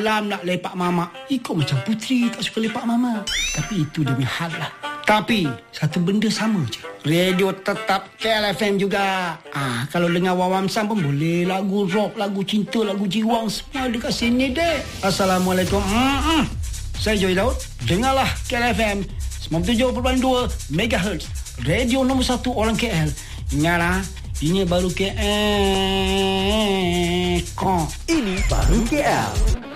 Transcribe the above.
Malam nak lepak mamak. Ikut macam Putri tak suka lepak mama. Tapi itu demi hal lah. Tapi satu benda sama je. Radio tetap KLFM juga. Kalau dengar Wawam Sam pun boleh. Lagu rock, lagu cinta, lagu jiwang, semua dekat sini deh. Assalamualaikum. Saya Joy Daud. Dengarlah KLFM 97.2 MHz. Radio nombor 1 orang KL. Ingatlah, ini baru KL. Ini baru KL.